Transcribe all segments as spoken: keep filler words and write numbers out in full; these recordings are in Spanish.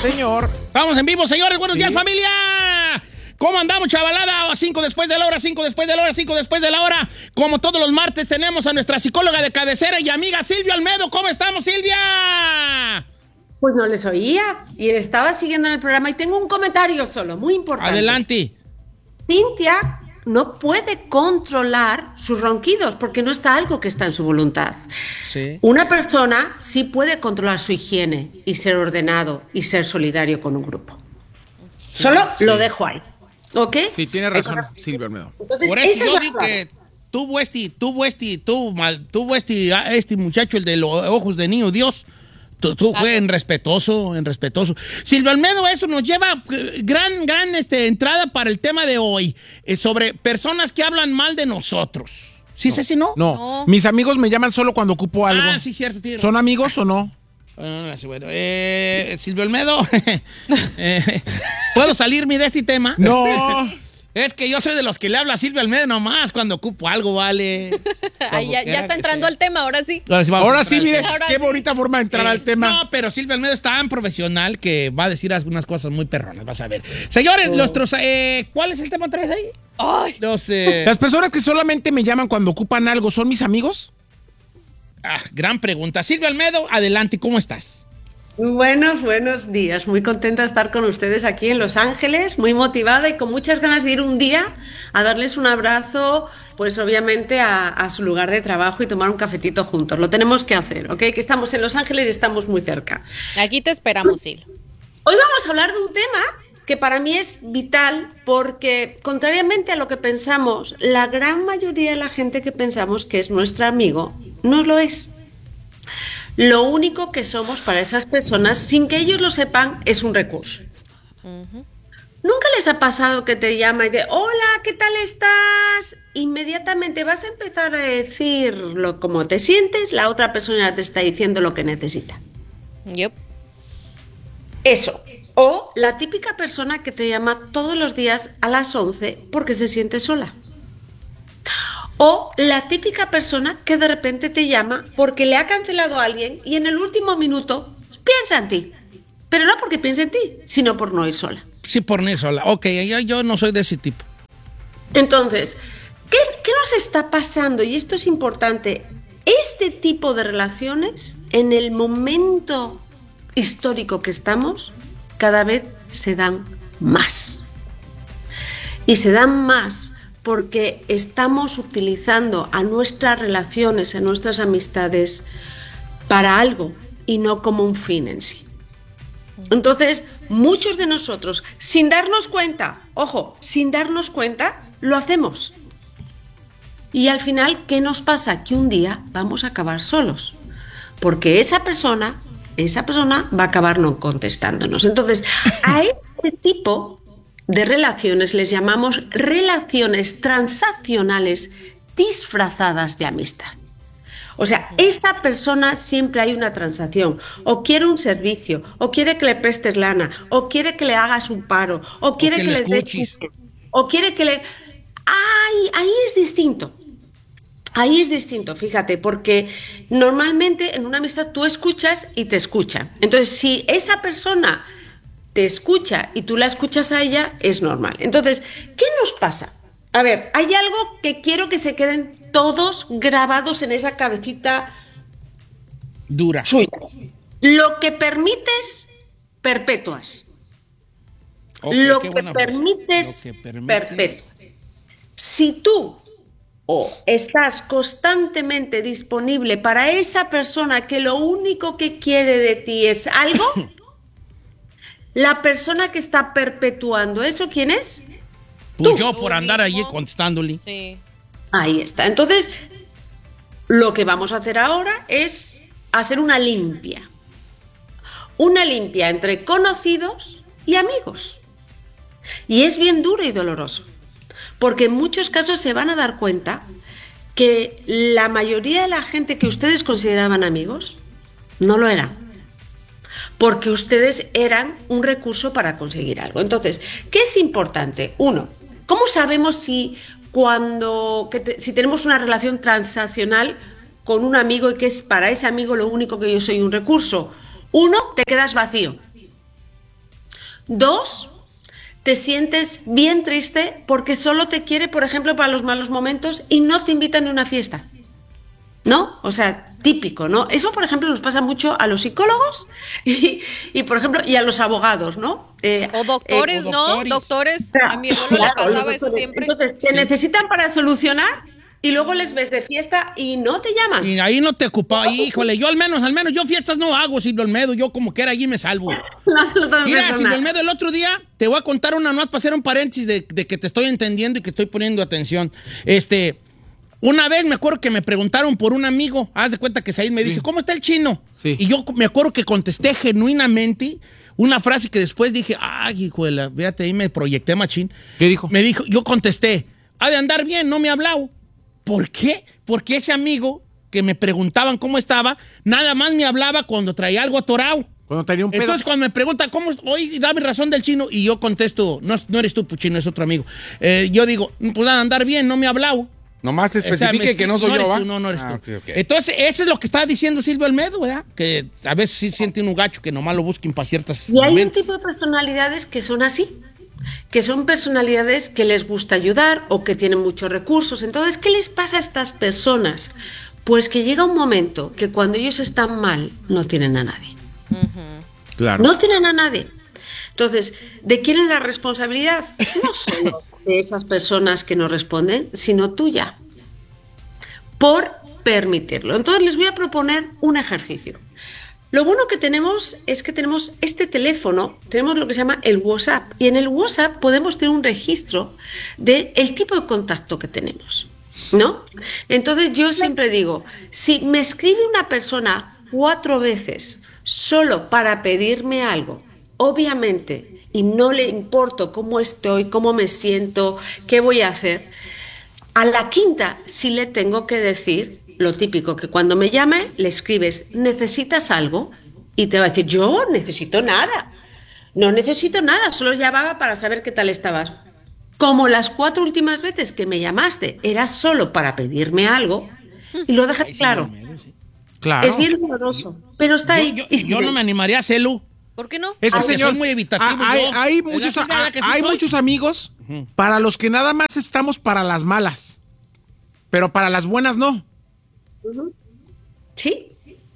señor. Estamos en vivo, señores. Buenos Sí. días, familia. ¿Cómo andamos, chavalada? Cinco después de la hora, cinco después de la hora, cinco después de la hora. Como todos los martes tenemos a nuestra psicóloga de cabecera y amiga Silvia Almedo. ¿Cómo estamos, Silvia? Pues no les oía y estaba siguiendo en el programa y tengo un comentario solo, muy importante. Adelante. Cintia no puede controlar sus ronquidos porque no está algo que está en su voluntad. Sí. Una persona sí puede controlar su higiene y ser ordenado y ser solidario con un grupo. Sí, Solo sí. lo dejo ahí. ¿Ok? Sí, tiene razón, Silvia Almedo. Entonces, por eso esa yo es digo la que tuvo este, tuvo este, tuvo mal, tuvo este, este muchacho, el de los ojos de niño, Dios. Tú, tú fue en respetuoso, en respetuoso. Silvia Almedo, eso nos lleva eh, gran, gran este, entrada para el tema de hoy, eh, sobre personas que hablan mal de nosotros. ¿Sí es ese, no? no? No, mis amigos me llaman solo cuando ocupo algo. Ah, sí, cierto. Tío. ¿Son amigos o no? Ah, bueno, eh, Silvia Almedo, eh, ¿puedo salirme de este tema? No. Es que yo soy de los que le habla a Silvia Almedo nomás cuando ocupo algo, vale. Ay, ya, ya está entrando al tema, ahora sí. Ahora sí, ahora sí mire, ahora qué sí. bonita forma de entrar eh, al tema. No, pero Silvia Almedo es tan profesional que va a decir algunas cosas muy perronas, vas a ver. Señores, oh. nuestros, eh, ¿cuál es el tema otra vez ahí? Ay. Los, eh, Las personas que solamente me llaman cuando ocupan algo, ¿son mis amigos? Ah, gran pregunta. Silvia Almedo, adelante, ¿cómo estás? Buenos, buenos días. Muy contenta de estar con ustedes aquí en Los Ángeles, muy motivada y con muchas ganas de ir un día a darles un abrazo, pues obviamente a, a su lugar de trabajo y tomar un cafetito juntos. Lo tenemos que hacer, ¿ok? Que estamos en Los Ángeles y estamos muy cerca. Aquí te esperamos, Sil. Hoy vamos a hablar de un tema que para mí es vital porque, contrariamente a lo que pensamos, la gran mayoría de la gente que pensamos que es nuestro amigo no lo es. Lo único que somos para esas personas, sin que ellos lo sepan, es un recurso. Uh-huh. ¿Nunca les ha pasado que te llama y te hola, ¿qué tal estás? Inmediatamente vas a empezar a decirlo como te sientes, la otra persona te está diciendo lo que necesita. Yep. Eso. O la típica persona que te llama todos los días a las once porque se siente sola. O la típica persona que de repente te llama porque le ha cancelado a alguien y en el último minuto piensa en ti. Pero no porque piense en ti, sino por no ir sola. Sí, por no ir sola. Ok, yo, yo no soy de ese tipo. Entonces, ¿qué, qué nos está pasando? Y esto es importante. Este tipo de relaciones, en el momento histórico que estamos, cada vez se dan más. Y se dan más porque estamos utilizando a nuestras relaciones, a nuestras amistades para algo y no como un fin en sí. Entonces, muchos de nosotros, sin darnos cuenta, ojo, sin darnos cuenta, lo hacemos. Y al final, ¿qué nos pasa? Que un día vamos a acabar solos, porque esa persona, esa persona va a acabar no contestándonos. Entonces, a este tipo de relaciones les llamamos relaciones transaccionales disfrazadas de amistad. O sea, esa persona siempre hay una transacción, o quiere un servicio, o quiere que le prestes lana, o quiere que le hagas un paro, o quiere o que, que le le escuches, o quiere que le... Ay, ahí es distinto. Ahí es distinto, fíjate, porque normalmente en una amistad tú escuchas y te escuchan. Entonces, si esa persona te escucha y tú la escuchas a ella, es normal. Entonces, ¿qué nos pasa? A ver, hay algo que quiero que se queden todos grabados en esa cabecita dura. Suya. Lo que permites, perpetuas. Okay, lo, que permites, lo que permites, perpetuas. Si tú o estás constantemente disponible para esa persona que lo único que quiere de ti es algo, la persona que está perpetuando eso, ¿quién es? Pues tú. Yo por andar allí contestándole. Sí. Ahí está. Entonces, lo que vamos a hacer ahora es hacer una limpia. Una limpia entre conocidos y amigos. Y es bien duro y doloroso. Porque en muchos casos se van a dar cuenta que la mayoría de la gente que ustedes consideraban amigos no lo eran. Porque ustedes eran un recurso para conseguir algo. Entonces, ¿qué es importante? Uno, ¿cómo sabemos si, cuando, que te, si tenemos una relación transaccional con un amigo y que es para ese amigo lo único que yo soy un recurso? Uno, te quedas vacío. Dos, te sientes bien triste porque solo te quiere, por ejemplo, para los malos momentos y no te invitan a una fiesta. ¿No? O sea, típico, ¿no? Eso, por ejemplo, nos pasa mucho a los psicólogos y, y por ejemplo, y a los abogados, ¿no? Eh, o doctores, eh, o ¿no? Doctores. doctores. A mi abuelo claro, le pasaba eso siempre. Entonces, te sí. necesitan para solucionar y luego les ves de fiesta y no te llaman. Y ahí no te ocupaba, híjole, yo al menos, al menos, yo fiestas no hago, Silvio Olmedo, yo como que era allí me salvo. No, Mira, Silvio Olmedo, el otro día te voy a contar una más para hacer un paréntesis de, de que te estoy entendiendo y que estoy poniendo atención. Este... Una vez me acuerdo que me preguntaron por un amigo. Haz de cuenta que Said me dice, sí. ¿cómo está el chino? Sí. Y yo me acuerdo que contesté genuinamente una frase que después dije, ay, hijo de la, fíjate, ahí me proyecté machín. ¿Qué dijo? Me dijo, yo contesté, ha de andar bien, no me ha hablado. ¿Por qué? Porque ese amigo que me preguntaban cómo estaba, nada más me hablaba cuando traía algo atorado. Cuando tenía un pedo. Entonces, cuando me pregunta, ¿cómo? Oye, dame razón del chino. Y yo contesto, no, no eres tú, chino, es otro amigo. Eh, yo digo, pues a andar bien, no me ha hablado. Nomás especifique o sea, me, que no soy no yo, ¿va? Tú, no, no eres ah, tú. Okay, okay. Entonces, eso es lo que estaba diciendo Silvio Olmedo, ¿verdad? Que a veces sí siente un gacho que nomás lo busquen para ciertas... Y hay momentos. Un tipo de personalidades que son así, que son personalidades que les gusta ayudar o que tienen muchos recursos. Entonces, ¿qué les pasa a estas personas? Pues que llega un momento que cuando ellos están mal, no tienen a nadie. Uh-huh. Claro. No tienen a nadie. Entonces, ¿de quién es la responsabilidad? No solo de esas personas que no responden, sino tuya, por permitirlo. Entonces les voy a proponer un ejercicio. Lo bueno que tenemos es que tenemos este teléfono, tenemos lo que se llama el WhatsApp, y en el WhatsApp podemos tener un registro del tipo de contacto que tenemos, ¿no? Entonces yo siempre digo, si me escribe una persona cuatro veces solo para pedirme algo, obviamente, y no le importo cómo estoy, cómo me siento, qué voy a hacer, a la quinta sí le tengo que decir lo típico, que cuando me llame le escribes, ¿necesitas algo? Y te va a decir, yo necesito nada, no necesito nada, solo llamaba para saber qué tal estabas. Como las cuatro últimas veces que me llamaste era solo para pedirme algo, y lo dejas claro. Claro. Es bien doloroso, pero está ahí. Yo, yo, yo no me animaría a hacerlo. ¿Por qué no? Es que, señor, soy muy evitativo. Hay, yo. hay, muchos, a, hay muchos amigos uh-huh. para los que nada más estamos para las malas, pero para las buenas no. Uh-huh. Sí.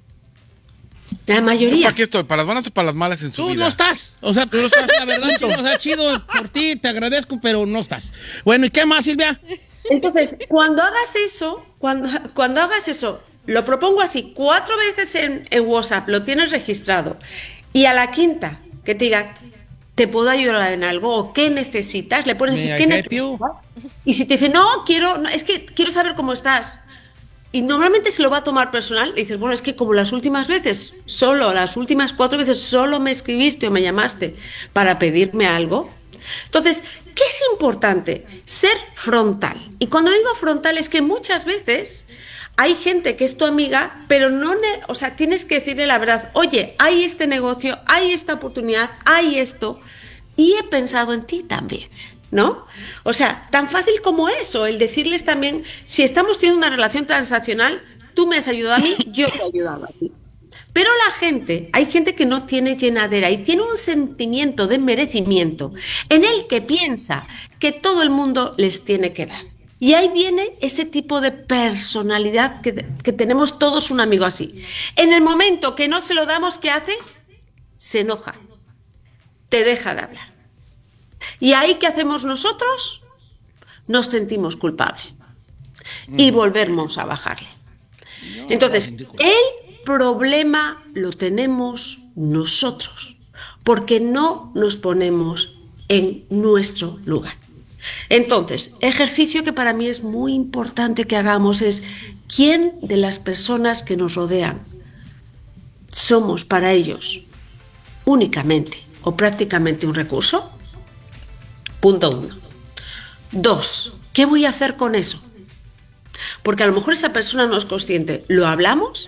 La mayoría. ¿Para qué estoy? ¿Para las buenas o para las malas en su tú vida? Tú no estás. O sea, tú no estás, la verdad. Chino, o sea, chido por ti, te agradezco, pero no estás. Bueno, ¿y qué más, Silvia? Entonces, cuando hagas eso, cuando, cuando hagas eso, lo propongo así, cuatro veces en, en WhatsApp, lo tienes registrado, y a la quinta, que te diga, ¿te puedo ayudar en algo? ¿O qué necesitas? Le pones, ¿qué necesitas? Y si te dice, no, quiero, no, es que quiero saber cómo estás. Y normalmente se lo va a tomar personal, y dices, bueno, es que como las últimas veces, solo, las últimas cuatro veces, solo me escribiste o me llamaste para pedirme algo. Entonces, ¿qué es importante? Ser frontal. Y cuando digo frontal es que muchas veces hay gente que es tu amiga, pero no, ne- o sea, tienes que decirle la verdad. Oye, hay este negocio, hay esta oportunidad, hay esto, y he pensado en ti también, ¿no? O sea, tan fácil como eso, el decirles también, si estamos teniendo una relación transaccional, tú me has ayudado a mí, yo te he ayudado a ti. Pero la gente, hay gente que no tiene llenadera y tiene un sentimiento de merecimiento en el que piensa que todo el mundo les tiene que dar. Y ahí viene ese tipo de personalidad que, que tenemos todos un amigo así. En el momento que no se lo damos, ¿qué hace? Se enoja, te deja de hablar. ¿Y ahí qué hacemos nosotros? Nos sentimos culpables y volvemos a bajarle. Entonces, el problema lo tenemos nosotros, porque no nos ponemos en nuestro lugar. Entonces, ejercicio que para mí es muy importante que hagamos es, ¿quién de las personas que nos rodean somos para ellos únicamente o prácticamente un recurso? Punto uno. Dos, ¿qué voy a hacer con eso? Porque a lo mejor esa persona no es consciente. ¿Lo hablamos?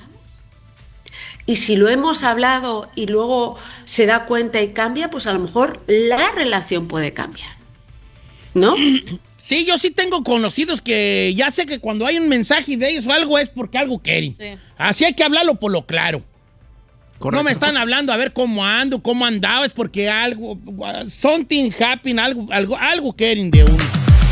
Y si lo hemos hablado y luego se da cuenta y cambia, pues a lo mejor la relación puede cambiar, ¿no? Sí, yo sí tengo conocidos que ya sé que cuando hay un mensaje de ellos o algo es porque algo quieren. Sí. Así hay que hablarlo por lo claro. Correcto. No me están hablando a ver cómo ando, cómo andaba, es porque algo, something happened, algo, algo, algo quieren de uno.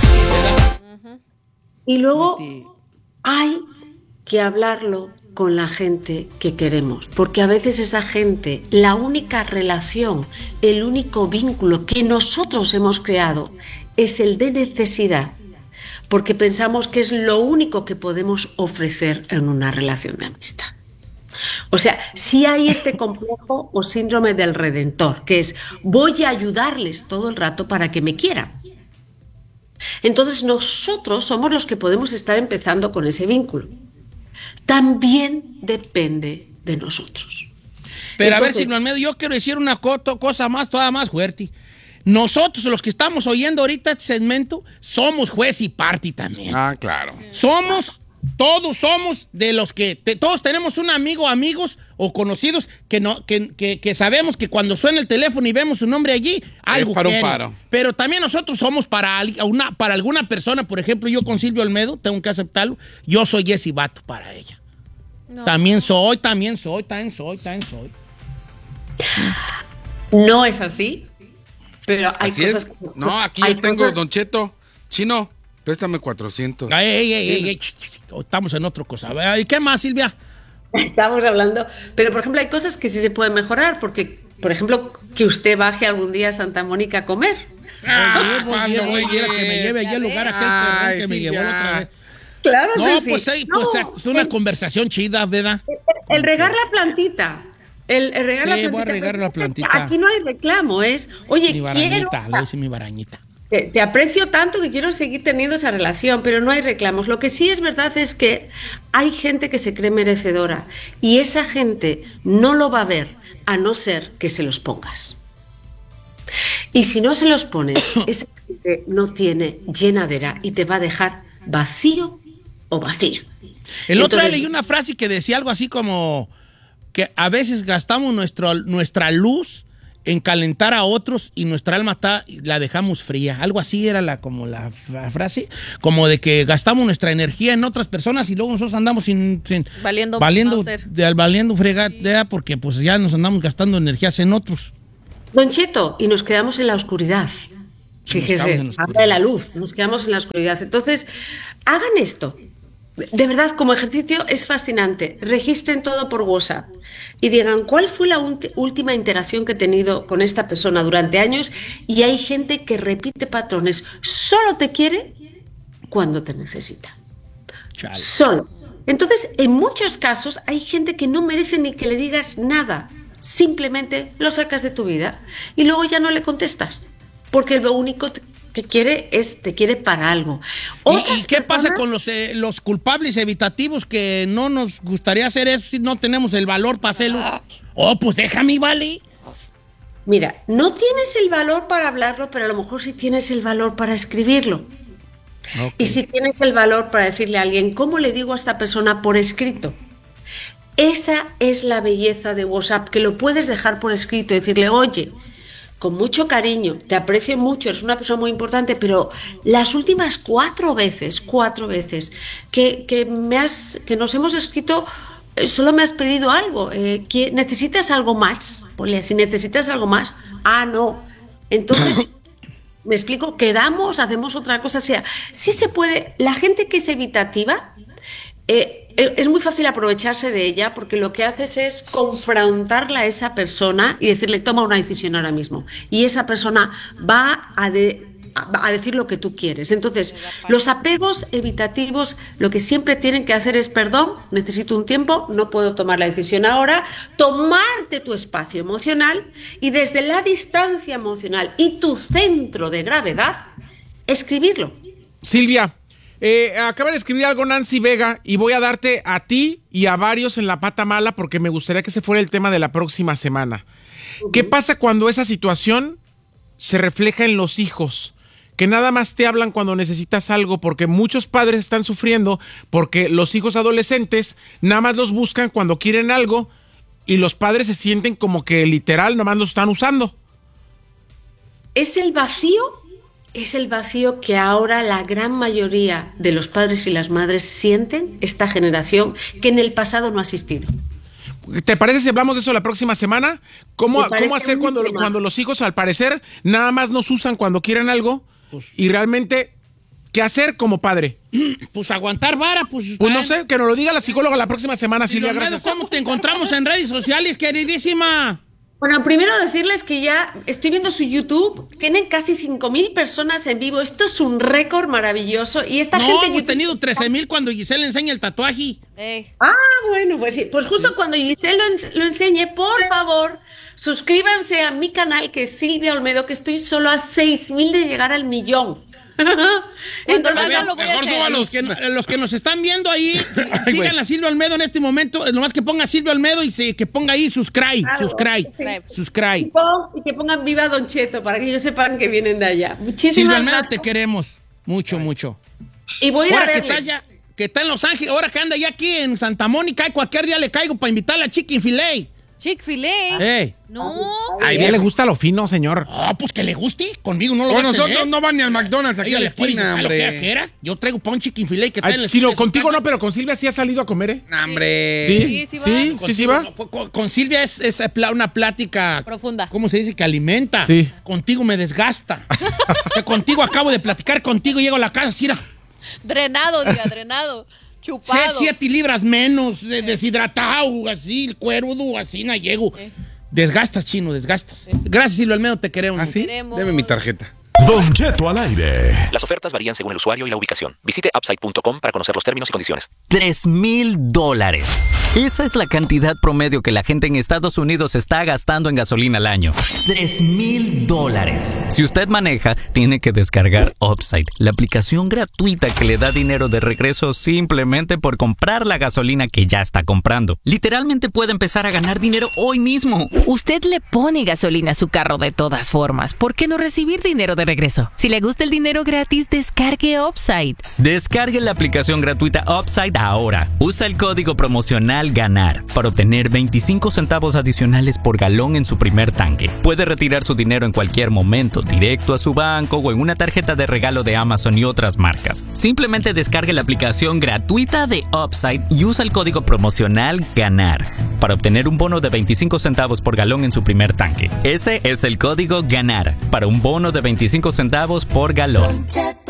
Y luego Este- hay que hablarlo con la gente que queremos, porque a veces esa gente, la única relación, el único vínculo que nosotros hemos creado es el de necesidad, porque pensamos que es lo único que podemos ofrecer en una relación de amistad. O sea, sí hay este complejo o síndrome del redentor, que es voy a ayudarles todo el rato para que me quieran. Entonces nosotros somos los que podemos estar empezando con ese vínculo. También depende de nosotros. Pero Entonces, a ver, Silvio Almedo, yo quiero decir una co- cosa más, toda más fuerte. Nosotros, los que estamos oyendo ahorita este segmento, somos juez y parte también. Ah, claro. Somos, todos somos de los que, te- todos tenemos un amigo, amigos o conocidos que, no, que, que, que sabemos que cuando suena el teléfono y vemos su nombre allí, algo para un quieren. paro. Pero también nosotros somos para, al- una, para alguna persona, por ejemplo, yo con Silvio Almedo, tengo que aceptarlo, yo soy Jessy Bato para ella. No. También soy, también soy, también soy, también soy. no es así, pero hay Así cosas es. que- No, aquí hay yo tengo, cosas- Don Cheto. Chino, préstame cuatrocientos. Ay, ey, ey, ey, ey, ch, ch, ch, estamos en otra cosa. A ver, ¿y qué más, Silvia? Estamos hablando, pero por ejemplo hay cosas que sí se pueden mejorar, porque, por ejemplo, que usted baje algún día a Santa Mónica a comer. Ah, pues, ¿cuándo, llevo, güey? quiera que me lleve allá al lugar aquel Ay, perrón que me sí, llevó la ya. otra vez. Claro No, que sí. pues, sí, pues No, es una el, conversación chida, ¿verdad? el regar la plantita. El, el regar Sí, la voy a plantita. regar la plantita. Aquí no hay reclamo, es, oye, Mi quiero, barañita, lo dice mi barañita. te, te aprecio tanto que quiero seguir teniendo esa relación, pero no hay reclamos. Lo que sí es verdad es que hay gente que se cree merecedora y esa gente no lo va a ver a no ser que se los pongas. Y si no se los pones, esa gente no tiene llenadera y te va a dejar vacío o vacía. El otro día Entonces- leí una frase que decía algo así como que a veces gastamos nuestro, nuestra luz en calentar a otros y nuestra alma está, la dejamos fría. Algo así era la, como la, la frase, como de que gastamos nuestra energía en otras personas y luego nosotros andamos sin, sin- Valiendo valiendo, Mauser. de, valiendo fregadera porque pues ya nos andamos gastando energías en otros. Don Cheto, y nos quedamos en la oscuridad. quedamos Fíjese, en la oscuridad. habla de la luz, nos quedamos en la oscuridad. Entonces, hagan esto. De verdad, como ejercicio es fascinante. Registren todo por WhatsApp y digan cuál fue la ulti- última interacción que he tenido con esta persona durante años. Y hay gente que repite patrones. Solo te quiere cuando te necesita. Chale. Solo. Entonces, en muchos casos hay gente que no merece ni que le digas nada. Simplemente lo sacas de tu vida y luego ya no le contestas. Porque lo único t- que quiere es, te quiere para algo. ¿Y, Otras y qué pasa personas- con los, eh, los culpables evitativos que no nos gustaría hacer eso si no tenemos el valor para hacerlo? Oh, pues déjame, vale. Mira, no tienes el valor para hablarlo, pero a lo mejor sí tienes el valor para escribirlo. Y si tienes el valor para decirle a alguien, ¿cómo le digo a esta persona por escrito? Esa es la belleza de WhatsApp, que lo puedes dejar por escrito y decirle, oye, con mucho cariño, te aprecio mucho, eres una persona muy importante, pero las últimas cuatro veces, cuatro veces que, que, me has, que nos hemos escrito, eh, solo me has pedido algo. Eh, que ¿necesitas algo más? Ponle así, ¿necesitas algo más? Ah, no. Entonces, me explico, quedamos, hacemos otra cosa. O sea, sí se puede, la gente que es evitativa, eh, es muy fácil aprovecharse de ella porque lo que haces es confrontarla a esa persona y decirle, toma una decisión ahora mismo. Y esa persona va a, de, a, a decir lo que tú quieres. Entonces, los apegos evitativos lo que siempre tienen que hacer es, perdón, necesito un tiempo, no puedo tomar la decisión ahora, tomarte tu espacio emocional y desde la distancia emocional y tu centro de gravedad, escribirlo. Silvia, eh, acaba de escribir algo Nancy Vega y voy a darte a ti y a varios en la pata mala porque me gustaría que ese fuera el tema de la próxima semana. Uh-huh. ¿Qué pasa cuando esa situación se refleja en los hijos? Que nada más te hablan cuando necesitas algo, porque muchos padres están sufriendo porque los hijos adolescentes nada más los buscan cuando quieren algo y los padres se sienten como que literal nada más los están usando. Es el vacío. Es el vacío que ahora la gran mayoría de los padres y las madres sienten, esta generación, que en el pasado no ha existido. ¿Te parece si hablamos de eso la próxima semana? ¿Cómo, cómo hacer cuando, cuando los hijos, al parecer, nada más nos usan cuando quieren algo? Pues, y realmente, ¿qué hacer como padre? Pues aguantar vara, pues... Pues no sé, que nos lo diga la psicóloga la próxima semana, Silvia, gracias. ¿Cómo te encontramos en redes sociales, queridísima? Bueno, primero decirles que ya estoy viendo su YouTube, tienen casi cinco mil personas en vivo, esto es un récord maravilloso y esta no, gente... No, hemos tenido trece mil cuando Giselle enseña el tatuaje. Hey. Ah, bueno, pues sí, pues justo sí. Cuando Giselle lo, en, lo enseñe, por favor, suscríbanse a mi canal que es Silvia Olmedo, que estoy solo a seis mil de llegar al millón. Entonces, ver, lo voy mejor a los, que, los que nos están viendo ahí, Ay, sigan a Silvia Olmedo en este momento, nomás que ponga Silvia Olmedo y se, que ponga ahí subscribe, claro, subscribe, sí. subscribe. Y, pon, y que pongan viva Don Cheto para que ellos sepan que vienen de allá. Muchísimas Silvia Olmedo, gracias. Te queremos mucho, mucho. Y voy a ahora que está, ya, que está en Los Ángeles, ahora que anda ya aquí en Santa Mónica, cualquier día le caigo para invitarla a Chick-fil-A. Chick-fil-A. Hey. No. A ella le gusta lo fino, señor. Ah, pues que le guste. Conmigo no lo pues va a nosotros tener. no van ni al McDonald's aquí a la esquina, hombre. ¿Qué, ¿Qué era? Yo traigo pa' un Chick-fil-A que está Ay, en la esquina. Chino, contigo no, pero con Silvia sí ha salido a comer, ¿eh? No, hombre. Sí, sí, sí, sí, sí, sí va. Con, con, con Silvia es, es una plática... profunda. ¿Cómo se dice? Que alimenta. Sí. Contigo me desgasta. Que contigo acabo de platicar contigo y llego a la casa así... Drenado, diga, drenado. Chupado. Siete libras menos, de, deshidratado, así, el cuerudo, así, no llego. Eh. Desgastas, Chino, desgastas. Eh. Gracias, Silvia Olmedo, te queremos. ¿Ah, sí? Queremos. Deme mi tarjeta. Don Cheto al aire. Las ofertas varían según el usuario y la ubicación. Visite upside punto com para conocer los términos y condiciones. Tres mil dólares. Esa es la cantidad promedio que la gente en Estados Unidos está gastando en gasolina al año. Tres mil dólares. Si usted maneja, tiene que descargar Upside, la aplicación gratuita que le da dinero de regreso simplemente por comprar la gasolina que ya está comprando. Literalmente puede empezar a ganar dinero hoy mismo. Usted le pone gasolina a su carro de todas formas. ¿Por qué no recibir dinero de regreso? Si le gusta el dinero gratis, descargue Upside. Descargue la aplicación gratuita Upside ahora. Usa el código promocional GANAR para obtener veinticinco centavos adicionales por galón en su primer tanque. Puede retirar su dinero en cualquier momento, directo a su banco o en una tarjeta de regalo de Amazon y otras marcas. Simplemente descargue la aplicación gratuita de Upside y usa el código promocional GANAR para obtener un bono de veinticinco centavos por galón en su primer tanque. Ese es el código GANAR para un bono de veinticinco centavos por galón.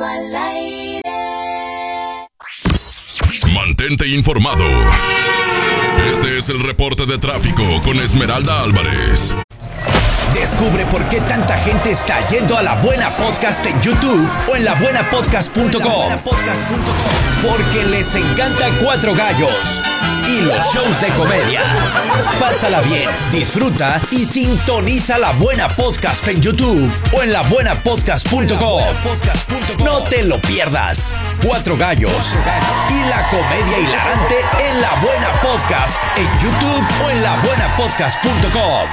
Mantente informado. Este es el reporte de tráfico con Esmeralda Álvarez. Descubre por qué tanta gente está yendo a La Buena Podcast en YouTube o en la buena podcast punto com. Porque les encanta Cuatro Gallos y los shows de comedia. Pásala bien, disfruta y sintoniza La Buena Podcast en YouTube o en la buena podcast punto com. No te lo pierdas. Cuatro Gallos y la comedia hilarante en La Buena Podcast en YouTube o en la buena podcast punto com.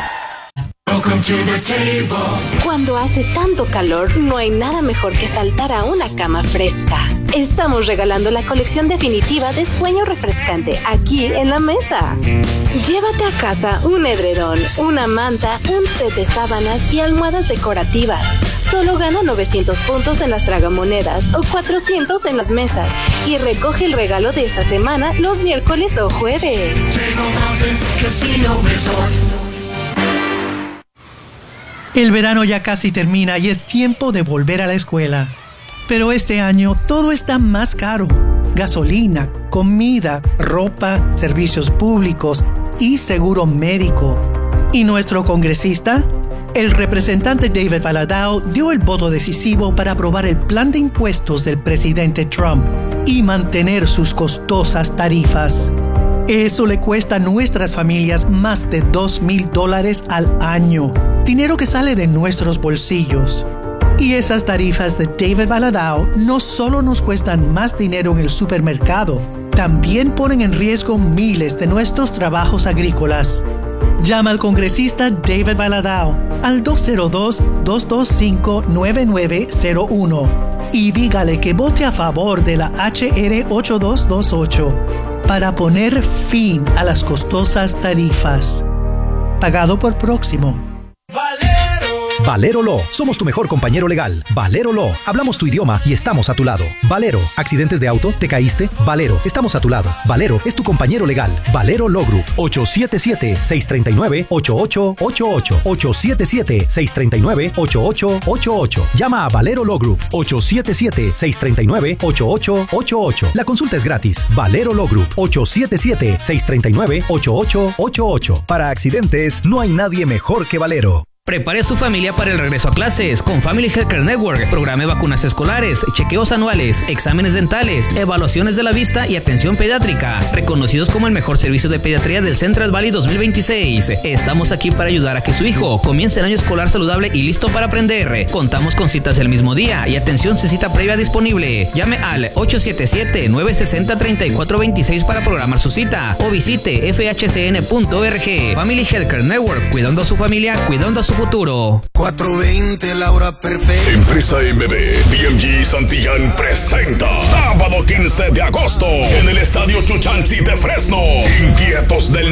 Cuando hace tanto calor, no hay nada mejor que saltar a una cama fresca. Estamos regalando la colección definitiva de sueño refrescante aquí en la mesa. Llévate a casa un edredón, una manta, un set de sábanas y almohadas decorativas. Solo gana novecientos puntos en las tragamonedas o cuatrocientos en las mesas y recoge el regalo de esa semana los miércoles o jueves. El verano ya casi termina y es tiempo de volver a la escuela. Pero este año todo está más caro. Gasolina, comida, ropa, servicios públicos y seguro médico. ¿Y nuestro congresista? El representante David Valadao dio el voto decisivo para aprobar el plan de impuestos del presidente Trump y mantener sus costosas tarifas. Eso le cuesta a nuestras familias más de dos mil dólares al año, dinero que sale de nuestros bolsillos. Y esas tarifas de David Valadao no solo nos cuestan más dinero en el supermercado, también ponen en riesgo miles de nuestros trabajos agrícolas. Llama al congresista David Valadao al dos cero dos, dos dos cinco, nueve nueve cero uno y dígale que vote a favor de la H R ocho dos dos ocho para poner fin a las costosas tarifas. Pagado por Próximo. Valero, Valero Law. Somos tu mejor compañero legal. Valero Law. Hablamos tu idioma y estamos a tu lado. Valero. ¿Accidentes de auto? ¿Te caíste? Valero. Estamos a tu lado. Valero es tu compañero legal. Valero Law Group. ocho siete siete, seis tres nueve, ocho ocho ocho ocho. ocho siete siete, seis tres nueve, ocho ocho ocho ocho. Llama a Valero Law Group. ocho siete siete, seis tres nueve, ocho ocho ocho ocho. La consulta es gratis. Valero Law Group. ocho siete siete, seis tres nueve, ocho ocho ocho ocho. Para accidentes, no hay nadie mejor que Valero. Prepare a su familia para el regreso a clases con Family Healthcare Network. Programa de vacunas escolares, chequeos anuales, exámenes dentales, evaluaciones de la vista y atención pediátrica. Reconocidos como el mejor servicio de pediatría del Central Valley dos mil veintiséis. Estamos aquí para ayudar a que su hijo comience el año escolar saludable y listo para aprender. Contamos con citas el mismo día y atención sin cita previa disponible. Llame al ocho siete siete, nueve seis cero, tres cuatro dos seis para programar su cita o visite f h c n punto org. Family Healthcare Network, cuidando a su familia, cuidando a su futuro. cuatrocientos veinte, la hora perfecta. Empresa M B, B M G Santillán presenta sábado quince de agosto en el Estadio Chuchansi de Fresno. Inquietos del